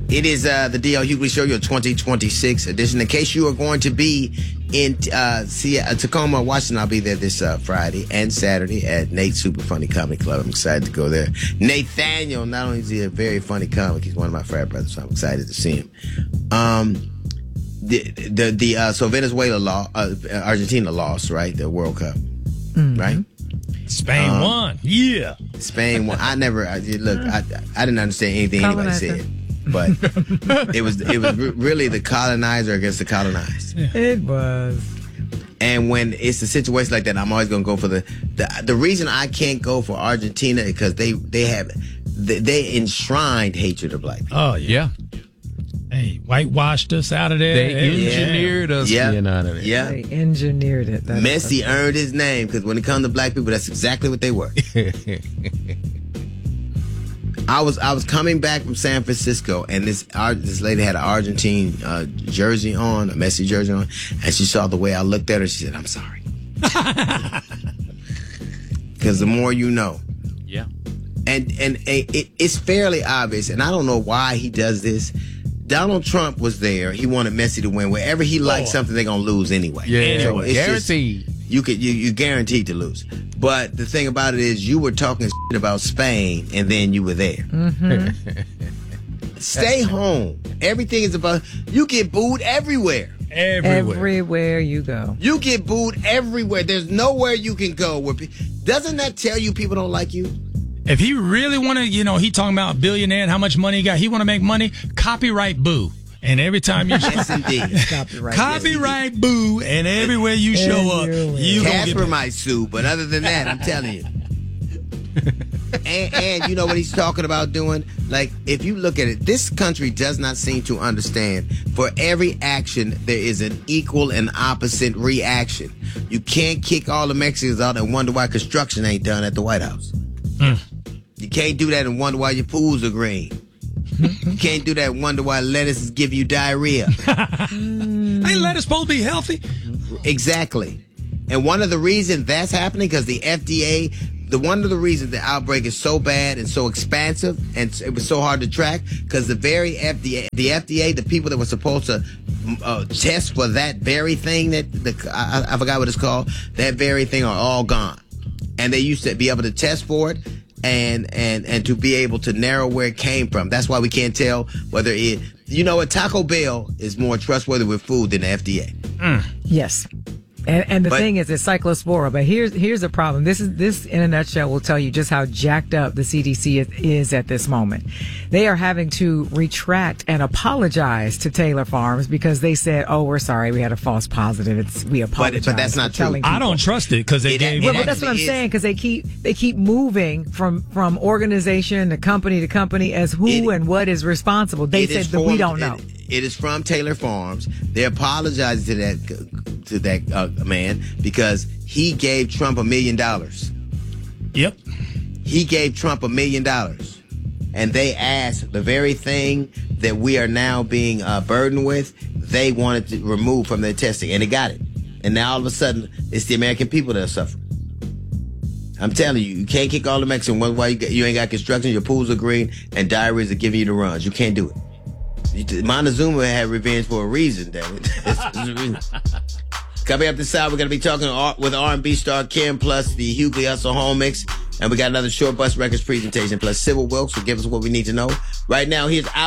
It is the D.L. Hughley Show, your 2026 edition. In case you are going to be in Tacoma, Washington, I'll be there this Friday and Saturday at Nate's Super Funny Comedy Club. I'm excited to go there. Nathaniel, not only is he a very funny comic, he's one of my frat brothers, so I'm excited to see him. So Venezuela Argentina lost, right? The World Cup, right? Spain won. Yeah. Spain won. I didn't understand anything anybody said. But it was really the colonizer against the colonized. It was. And when it's a situation like that, I'm always going to go for the reason I can't go for Argentina is because they enshrined hatred of black people. Oh, yeah. Hey, whitewashed us out of there. They engineered us being out of it. Yeah. They engineered it. Messi earned his name because when it comes to black people, that's exactly what they were. I was coming back from San Francisco, and this lady had an Argentine jersey on, a Messi jersey on, and she saw the way I looked at her. She said, "I'm sorry," because the more you know. Yeah. And it's fairly obvious, and I don't know why he does this. Donald Trump was there. He wanted Messi to win. Wherever he likes something, they're gonna lose anyway. Yeah, so it's guaranteed. You guaranteed to lose. But the thing about it is, you were talking shit about Spain, and then you were there. Mm-hmm. Stay home. Everything is about. You get booed everywhere. Everywhere you go. You get booed everywhere. There's nowhere you can go where. Doesn't that tell you people don't like you? If he really want to, he talking about a billionaire and how much money he got. He want to make money. Copyright boo. And every time you yes, indeed. Copyright boo, and everywhere you show up, you gonna Casper might sue, but other than that, I'm telling you. and you know what he's talking about doing? Like, if you look at it, this country does not seem to understand. For every action, there is an equal and opposite reaction. You can't kick all the Mexicans out and wonder why construction ain't done at the White House. You can't do that and wonder why your pools are green. You can't do that and wonder why lettuce is giving you diarrhea. Ain't lettuce supposed to be healthy? Exactly. And one of the reasons that's happening because the FDA, one of the reasons the outbreak is so bad and so expansive and it was so hard to track because the very FDA, the people that were supposed to test for that very thing I forgot what it's called, that very thing are all gone. And they used to be able to test for it and to be able to narrow where it came from. That's why we can't tell whether Taco Bell is more trustworthy with food than the FDA. Yes. And the thing is, it's cyclospora. But here's the problem. This in a nutshell will tell you just how jacked up the CDC is at this moment. They are having to retract and apologize to Taylor Farms because they said, "Oh, we're sorry, we had a false positive. We apologize." But that's not true. I don't trust it because they gave. Well, that's what I'm saying because they keep moving from organization to company as who and what is responsible. They said that we don't know. It is from Taylor Farms. They apologized to that man because he gave Trump $1 million. Yep. He gave Trump $1 million. And they asked the very thing that we are now being burdened with, they wanted to remove from their testing. And they got it. And now all of a sudden, it's the American people that are suffering. I'm telling you, you can't kick all the Mexicans. One why you ain't got construction, your pools are green, and diarrheas are giving you the runs. You can't do it. Montezuma had revenge for a reason, damn it. Coming up this side, we're going to be talking with R&B star Kim, plus the Hughley Hustle Home Mix. And we got another Short Bus Records presentation, plus Civil Wilkes will give us what we need to know. Right now, here's